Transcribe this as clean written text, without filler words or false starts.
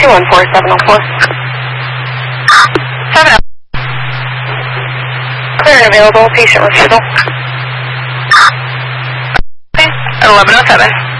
214-704. 7 clear and available, patient refusal. Okay, at 1107.